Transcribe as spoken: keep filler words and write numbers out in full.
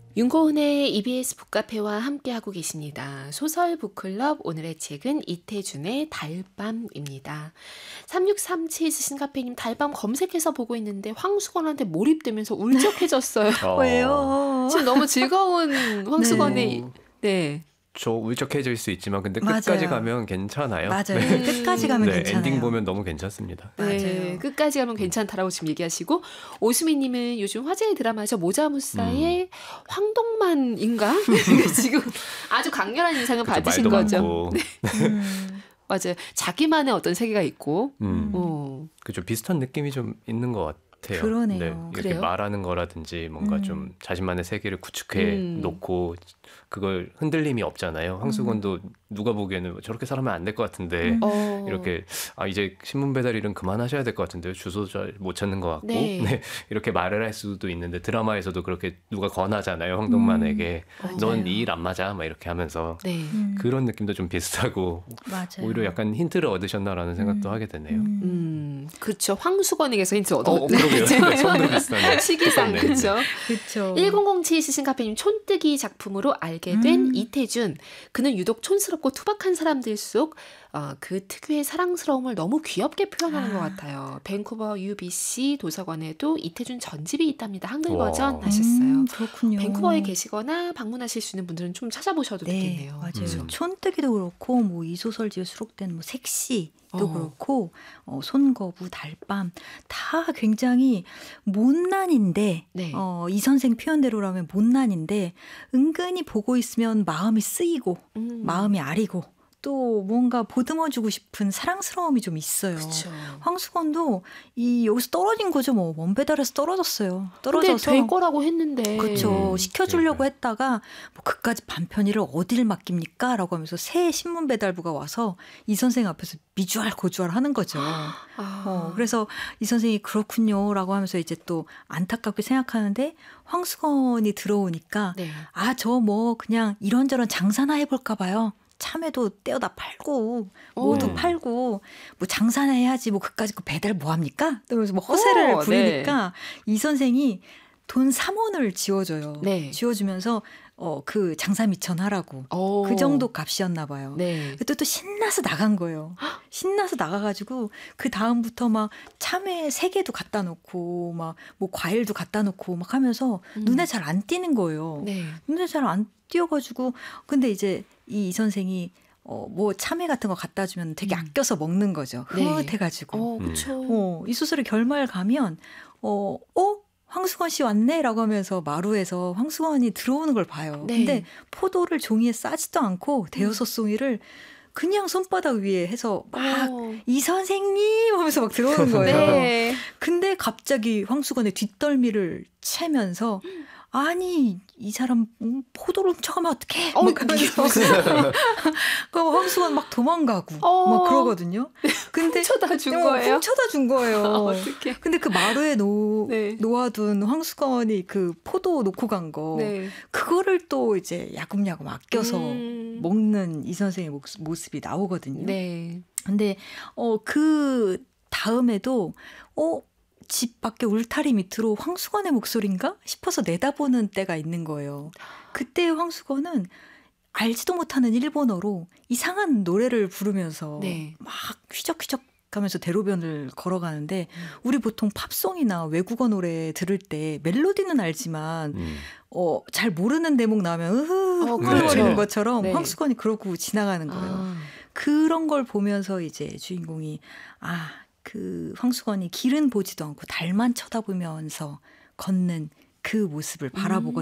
윤고은의 이비에스 북카페와 함께하고 계십니다. 소설 북클럽, 오늘의 책은 이태준의 달밤입니다. 삼육삼칠 신카페님, 달밤 검색해서 보고 있는데 황수건한테 몰입되면서 울적해졌어요. 어. 왜요? 지금 너무 즐거운 황수건의 네. 네. 저 울적해질 수 있지만 근데 끝까지 맞아요. 가면 괜찮아요. 맞아요. 네. 끝까지 가면 네, 괜찮아요. 엔딩 보면 너무 괜찮습니다. 네, 맞아요. 끝까지 가면 괜찮다라고 지금 얘기하시고, 오수미님은 요즘 화제의 드라마죠. 모자무사의 음. 황동만인가? 지금 아주 강렬한 인상을 그쵸, 받으신 말도 거죠. 많고. 네. 음. 맞아요. 자기만의 어떤 세계가 있고, 음. 어. 그죠. 비슷한 느낌이 좀 있는 것 같아요. 그러네요. 네, 이렇게 그래요? 말하는 거라든지 뭔가 음. 좀 자신만의 세계를 구축해 음. 놓고 그걸 흔들림이 없잖아요. 황수건도 음. 누가 보기에는 저렇게 살면 안 될 것 같은데 음. 어. 이렇게 아 이제 신문 배달 일은 그만하셔야 될 것 같은데요. 주소 잘 못 찾는 것 같고 네. 네, 이렇게 말을 할 수도 있는데 드라마에서도 그렇게 누가 권하잖아요. 황동만에게 음. 넌 맞아요. 이 일 안 맞아 막 이렇게 하면서 네. 음. 그런 느낌도 좀 비슷하고 맞아요. 오히려 약간 힌트를 얻으셨나라는 생각도 음. 하게 되네요. 음. 음, 그렇죠. 황수건에게서 힌트 얻어. 어, 그러게요. 네, 손도 비슷하네요. 시기상, 네. 그렇죠. 그렇죠. 천칠 시신카페님, 촌뜨기 작품으로 알게 된 음. 이태준. 그는 유독 촌스럽고 투박한 사람들 속 어, 그 특유의 사랑스러움을 너무 귀엽게 표현하는 아. 것 같아요. 밴쿠버 유비씨 도서관에도 이태준 전집이 있답니다. 한글 와. 버전 하셨어요. 음, 그렇군요. 밴쿠버에 계시거나 방문하실 수 있는 분들은 좀 찾아보셔도 네, 되겠네요. 맞아요. 음. 촌뜨기도 그렇고 뭐 이 소설지에 수록된 뭐 색시도 어. 그렇고 어, 손거부, 달밤 다 굉장히 못난인데 네. 어, 이 선생 표현대로라면 못난인데 은근히 보고 있으면 마음이 쓰이고 음. 마음이 아리고 또 뭔가 보듬어주고 싶은 사랑스러움이 좀 있어요. 그쵸. 황수건도 이 여기서 떨어진 거죠. 뭐 원배달에서 떨어졌어요. 근데 떨어져서 될 거라고 했는데. 그렇죠. 음, 시켜주려고 그러니까요. 했다가 뭐 그까지 반편의를 어딜 맡깁니까? 라고 하면서 새 신문 배달부가 와서 이 선생 앞에서 미주알 고주알 하는 거죠. 아. 어, 그래서 이 선생이 그렇군요. 라고 하면서 이제 또 안타깝게 생각하는데 황수건이 들어오니까 네. 아, 저 뭐 그냥 이런저런 장사나 해볼까 봐요. 참외도 떼어다 팔고 모두 오. 팔고 뭐 장사나 해야지 뭐 그까짓 거 배달 뭐 합니까? 그러면서 뭐 허세를 오, 부리니까 이 선생이 돈 삼 원을 지어줘요. 네. 지어주면서 어, 그 장사 미천하라고. 오. 그 정도 값이었나 봐요. 네. 그때 또 신나서 나간 거예요. 신나서 나가가지고 그 다음부터 막 참외 세 개도 갖다 놓고 막 뭐 과일도 갖다 놓고 막 하면서 음. 눈에 잘 안 띄는 거예요. 네. 눈에 잘 안 띄어가지고 근데 이제 이, 이 선생이 어, 뭐 참외 같은 거 갖다 주면 되게 음. 아껴서 먹는 거죠. 네. 흐뭇해가지고. 어, 그쵸. 어, 이 소설의 결말 가면 어, 어? 황수건 씨 왔네? 라고 하면서 마루에서 황수건이 들어오는 걸 봐요. 네. 근데 포도를 종이에 싸지도 않고 대여섯 송이를 그냥 손바닥 위에 해서 막 이 어. 선생님 하면서 막 들어오는 거예요. 네. 근데 갑자기 황수건의 뒷덜미를 채면서 아니 이 사람 음, 포도를 훔쳐가면 어떡해? 어, 막 하면서 그럼 황수건 막 도망가고 어. 막 그러거든요. 근데 훔쳐다 준 어, 거예요? 훔쳐다 준 거예요. 어떻게? 근데 그 마루에 놓, 네. 놓아둔 황수건이 그 포도 놓고 간 거, 네. 그거를 또 이제 야금야금 아껴서 음. 먹는 이 선생의 모- 모습이 나오거든요. 네. 근데 어, 그 다음에도 어, 집 밖에 울타리 밑으로 황수건의 목소리인가 싶어서 내다보는 때가 있는 거예요. 그때 황수건은 알지도 못하는 일본어로 이상한 노래를 부르면서 네. 막 휘적휘적 가면서 대로변을 걸어가는데 우리 보통 팝송이나 외국어 노래 들을 때 멜로디는 알지만 음. 어, 잘 모르는 대목 나오면 으흐 어, 흥얼거리는 그렇죠. 것처럼 네. 황수건이 그러고 지나가는 거예요. 아. 그런 걸 보면서 이제 주인공이 아, 그 황수건이 길은 보지도 않고 달만 쳐다보면서 걷는 그 모습을 바라보고